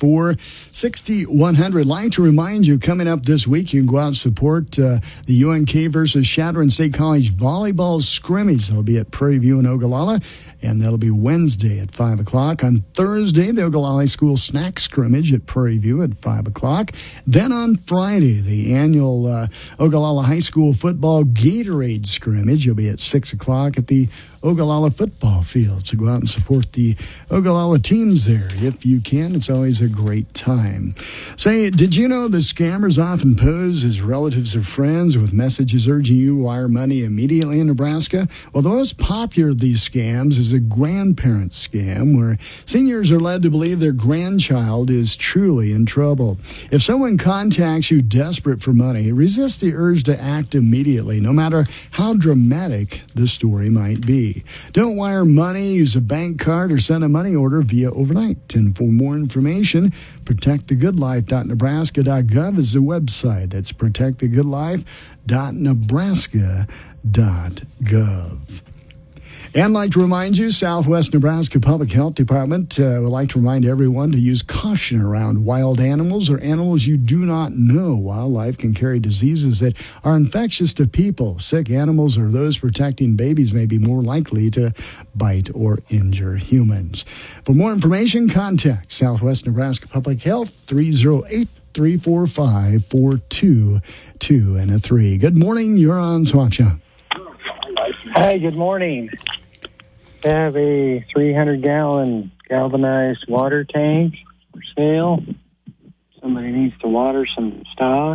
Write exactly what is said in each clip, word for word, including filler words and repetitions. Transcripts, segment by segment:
four, six one hundred. Like to remind you, coming up this week, you can go out and support uh, the U N K versus Chadron State College volleyball scrimmage. They'll be at Prairie View in Ogallala, and that'll be Wednesday at five o'clock. On Thursday, the Ogallala High School snack scrimmage at Prairie View at five o'clock. Then on Friday, the annual uh, Ogallala High School football Gatorade scrimmage. You'll be at six o'clock at the Ogallala football field. So go out and support the Ogallala teams there if you can. It's always a great time. Say, did you know the scammers often pose as relatives or friends with messages urging you to wire money immediately in Nebraska? Well, the most popular of these scams is a grandparent scam where seniors are led to believe their grandchild is truly in trouble. If someone contacts you desperate for money, resist the urge to act immediately, no matter how dramatic the story might be. Don't wire money, use a bank card, or send a money order via overnight. And for more information, protect the good life dot nebraska dot gov is the website. That's protect the good life dot nebraska dot gov. And I'd like to remind you, Southwest Nebraska Public Health Department uh, would like to remind everyone to use caution around wild animals or animals you do not know. Wildlife can carry diseases that are infectious to people. Sick animals or those protecting babies may be more likely to bite or injure humans. For more information, contact Southwest Nebraska Public Health, three oh eight, three four five, four two two and a three. Good morning. You're on Swacha. Hi, good morning. I have a three hundred gallon galvanized water tank for sale. Somebody needs to water some stock.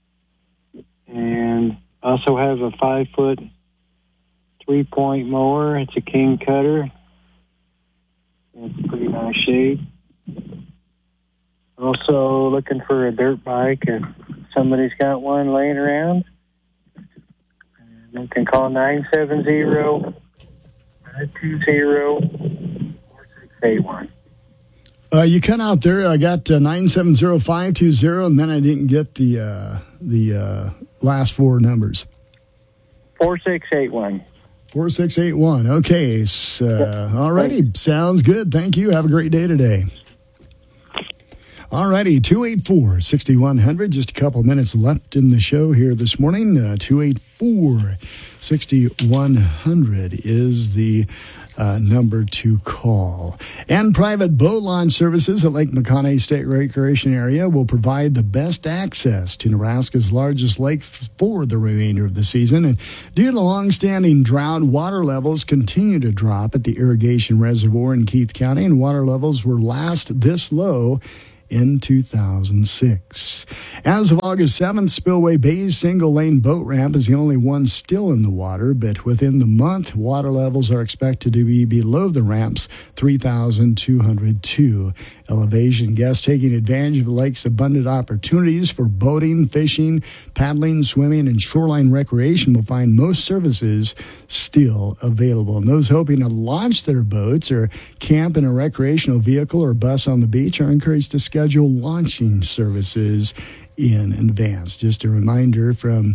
And also have a five foot three point mower. It's a King Cutter. It's pretty nice shape. Also looking for a dirt bike if somebody's got one laying around. You can call nine seven zero, five two zero, four six eight one. Uh, you cut out there. I got uh, nine seven zero, five two zero, and then I didn't get the uh, the uh, last four numbers. four six eight one. four six eight one. Okay. So, uh, all righty. Sounds good. Thank you. Have a great day today. All righty, two eight four, six one zero zero. Just a couple minutes left in the show here this morning. Uh, two eight four, six one zero zero is the uh, number to call. And private boat launch services at Lake McConnell State Recreation Area will provide the best access to Nebraska's largest lake for the remainder of the season. And due to long-standing drought, water levels continue to drop at the irrigation reservoir in Keith County, and water levels were last this low in two thousand six. As of August seventh, Spillway Bay's single-lane boat ramp is the only one still in the water, but within the month, water levels are expected to be below the ramp's three thousand two hundred two elevation. Guests taking advantage of the lake's abundant opportunities for boating, fishing, paddling, swimming, and shoreline recreation will find most services still available. And those hoping to launch their boats or camp in a recreational vehicle or bus on the beach are encouraged to schedule Schedule launching services in advance. Just a reminder from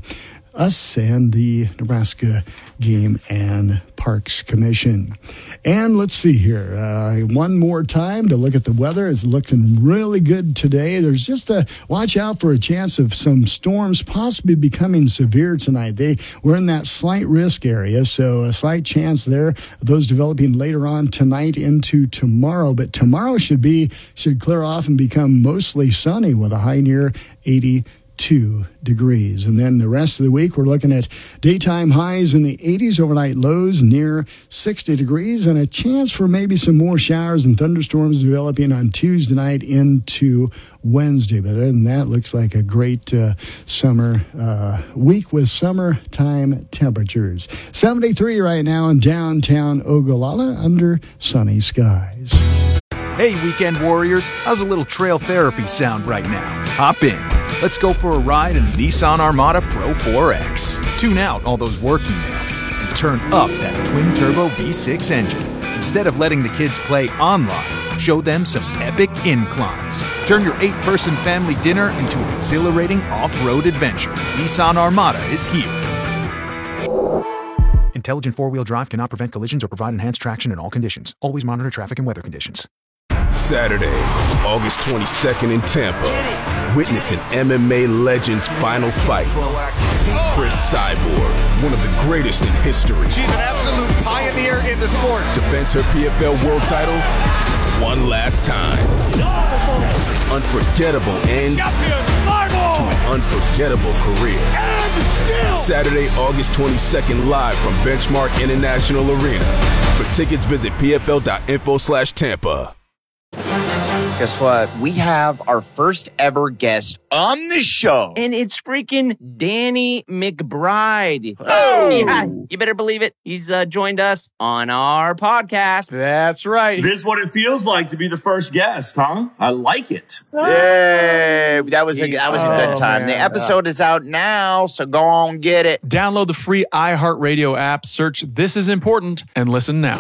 us and the Nebraska Game and Parks Commission. And let's see here. Uh, one more time to look at the weather. It's looking really good today. There's just a watch out for a chance of some storms possibly becoming severe tonight. They were in that slight risk area, so a slight chance there of those developing later on tonight into tomorrow. But tomorrow should be should clear off and become mostly sunny with a high near eighty-two degrees. And then the rest of the week, we're looking at daytime highs in the eighties, overnight lows near sixty degrees, and a chance for maybe some more showers and thunderstorms developing on Tuesday night into Wednesday. But other than that, looks like a great uh, summer uh, week with summertime temperatures. seventy-three right now in downtown Ogallala under sunny skies. Hey, weekend warriors, how's a little trail therapy sound right now? Hop in. Let's go for a ride in the Nissan Armada Pro four X. Tune out all those work emails and turn up that twin-turbo V six engine. Instead of letting the kids play online, show them some epic inclines. Turn your eight-person family dinner into an exhilarating off-road adventure. Nissan Armada is here. Intelligent four-wheel drive cannot prevent collisions or provide enhanced traction in all conditions. Always monitor traffic and weather conditions. Saturday, August twenty-second in Tampa. Witness an M M A legend's final fight. Chris Cyborg, one of the greatest in history. She's an absolute pioneer in the sport. Defends her P F L world title one last time. Unforgettable end to an unforgettable career. Saturday, August twenty-second, live from Benchmark International Arena. For tickets, visit pfl.info slash Tampa. Guess what? We have our first ever guest on the show. And it's freaking Danny McBride. Oh! Yeah, you better believe it. He's uh, joined us on our podcast. That's right. This is what it feels like to be the first guest, huh? I like it. Yay! That was a, that was a good time. Oh, the man. episode is out now, so go on, get it. Download the free iHeartRadio app, search This Is Important, and listen now.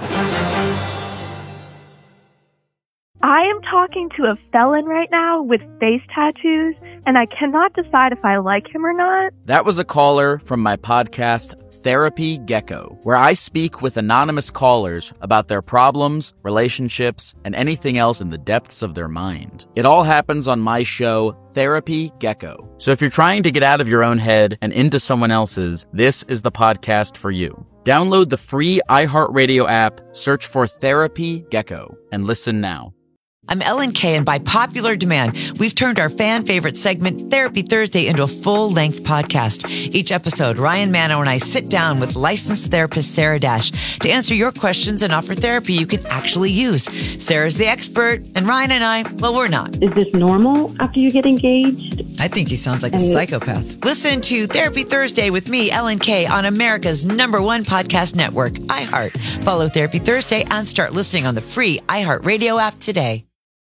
I am talking to a felon right now with face tattoos, and I cannot decide if I like him or not. That was a caller from my podcast, Therapy Gecko, where I speak with anonymous callers about their problems, relationships, and anything else in the depths of their mind. It all happens on my show, Therapy Gecko. So if you're trying to get out of your own head and into someone else's, this is the podcast for you. Download the free iHeartRadio app, search for Therapy Gecko, and listen now. I'm Ellen Kay, and by popular demand, we've turned our fan favorite segment, Therapy Thursday, into a full-length podcast. Each episode, Ryan Manno and I sit down with licensed therapist Sarah Dash to answer your questions and offer therapy you can actually use. Sarah's the expert, and Ryan and I, well, we're not. Is this normal after you get engaged? I think he sounds like a psychopath. Listen to Therapy Thursday with me, Ellen Kay, on America's number one podcast network, iHeart. Follow Therapy Thursday and start listening on the free iHeartRadio app today.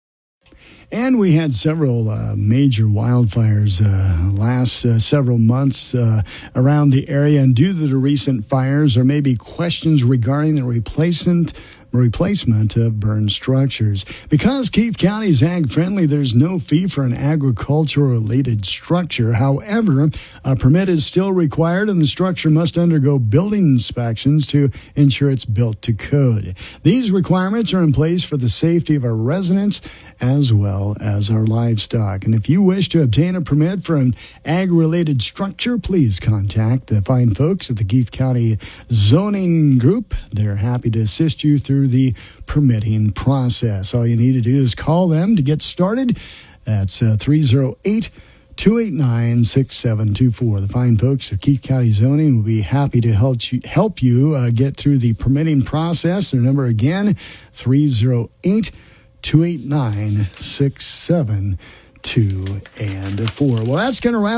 And we had several uh, major wildfires uh, last uh, several months uh, around the area. And due to the recent fires, there may be questions regarding the replacement replacement of burned structures. Because Keith County is ag-friendly, there's no fee for an agricultural-related structure. However, a permit is still required, and the structure must undergo building inspections to ensure it's built to code. These requirements are in place for the safety of our residents as well as our livestock. And if you wish to obtain a permit for an ag-related structure, please contact the fine folks at the Keith County Zoning Group. They're happy to assist you through the permitting process. All you need to do is call them to get started. That's uh, three oh eight, two eight nine, six seven two four. The fine folks at Keith County Zoning will be happy to help you, help you uh, get through the permitting process. Their number again, three oh eight, two eight nine, six seven two four. And four. Well, that's going to wrap